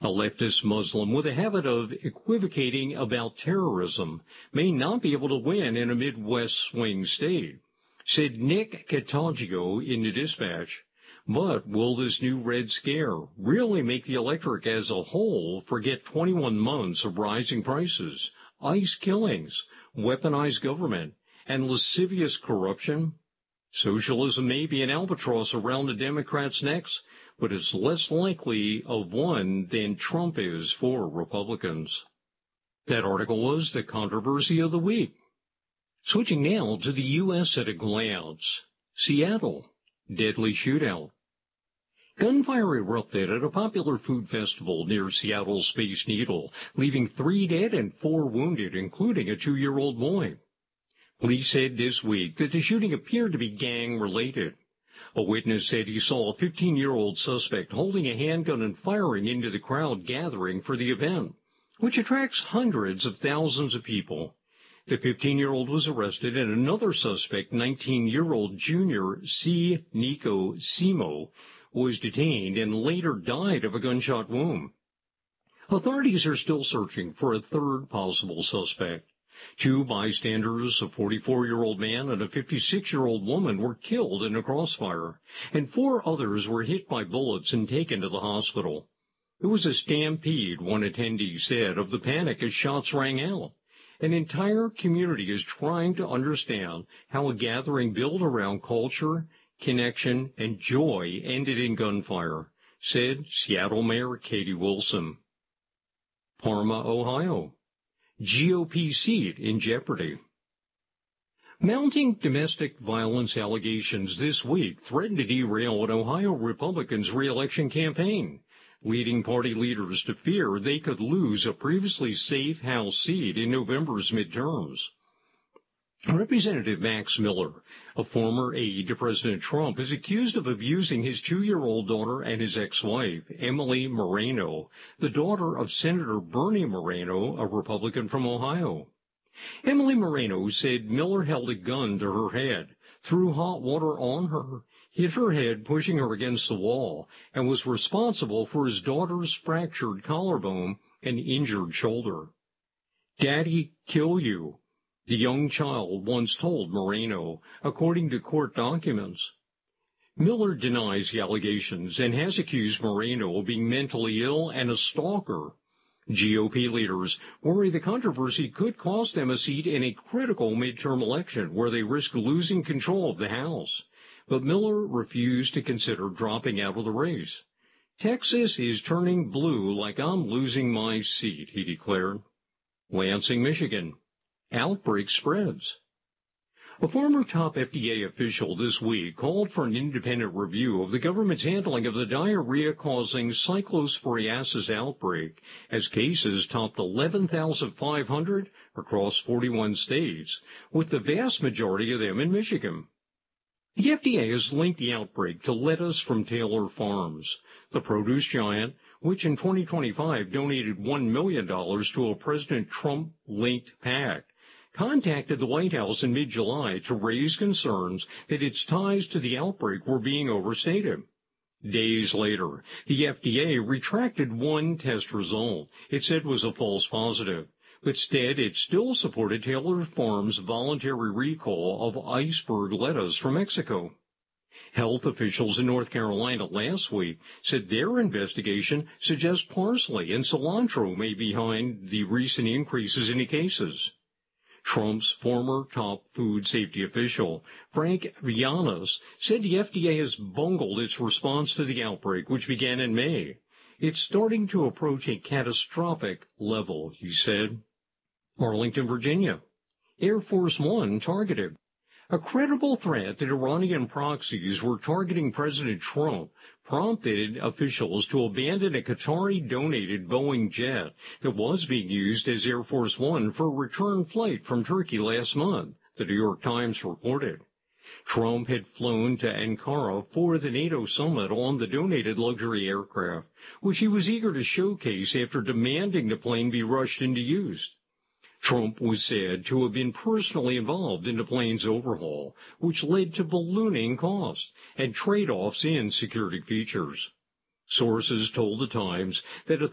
A leftist Muslim with a habit of equivocating about terrorism may not be able to win in a Midwest swing state, said Nick Cataggio in the Dispatch. But will this new Red Scare really make the electorate as a whole forget 21 months of rising prices, ICE killings, weaponized government, and lascivious corruption? Socialism may be an albatross around the Democrats' necks, but it's less likely of one than Trump is for Republicans. That article was the controversy of the week. Switching now to the U.S. at a glance. Seattle, deadly shootout. Gunfire erupted at a popular food festival near Seattle's Space Needle, leaving 3 dead and 4 wounded, including a 2-year-old boy. Police said this week that the shooting appeared to be gang-related. A witness said he saw a 15-year-old suspect holding a handgun and firing into the crowd gathering for the event, which attracts hundreds of thousands of people. The 15-year-old was arrested, and another suspect, 19-year-old Junior C. Nico Simo, was detained and later died of a gunshot wound. Authorities are still searching for a third possible suspect. 2 bystanders, a 44-year-old man and a 56-year-old woman, were killed in a crossfire, and 4 others were hit by bullets and taken to the hospital. It was a stampede, one attendee said, of the panic as shots rang out. An entire community is trying to understand how a gathering built around culture, connection, and joy ended in gunfire, said Seattle Mayor Katie Wilson. Parma, Ohio. GOP seat in jeopardy. Mounting domestic violence allegations this week threaten to derail an Ohio Republican's re-election campaign, leading party leaders to fear they could lose a previously safe House seat in November's midterms. Representative Max Miller, a former aide to President Trump, is accused of abusing his 2-year-old daughter and his ex-wife, Emily Moreno, the daughter of Senator Bernie Moreno, a Republican from Ohio. Emily Moreno said Miller held a gun to her head, threw hot water on her, hit her head, pushing her against the wall, and was responsible for his daughter's fractured collarbone and injured shoulder. "Daddy, kill you," the young child once told Moreno, according to court documents. Miller denies the allegations and has accused Moreno of being mentally ill and a stalker. GOP leaders worry the controversy could cost them a seat in a critical midterm election where they risk losing control of the House. But Miller refused to consider dropping out of the race. "Texas is turning blue like I'm losing my seat," he declared. Lansing, Michigan. Outbreak spreads. A former top FDA official this week called for an independent review of the government's handling of the diarrhea-causing cyclosporiasis outbreak as cases topped 11,500 across 41 states, with the vast majority of them in Michigan. The FDA has linked the outbreak to lettuce from Taylor Farms, the produce giant, which in 2025 donated $1 million to a President Trump-linked PAC, contacted the White House in mid-July to raise concerns that its ties to the outbreak were being overstated. Days later, the FDA retracted one test result it said was a false positive, but instead it still supported Taylor Farms' voluntary recall of iceberg lettuce from Mexico. Health officials in North Carolina last week said their investigation suggests parsley and cilantro may be behind the recent increases in cases. Trump's former top food safety official, Frank Vianas, said the FDA has bungled its response to the outbreak, which began in May. "It's starting to approach a catastrophic level," he said. Arlington, Virginia. Air Force One targeted. A credible threat that Iranian proxies were targeting President Trump prompted officials to abandon a Qatari-donated Boeing jet that was being used as Air Force One for a return flight from Turkey last month, the New York Times reported. Trump had flown to Ankara for the NATO summit on the donated luxury aircraft, which he was eager to showcase after demanding the plane be rushed into use. Trump was said to have been personally involved in the plane's overhaul, which led to ballooning costs and trade-offs in security features. Sources told the Times that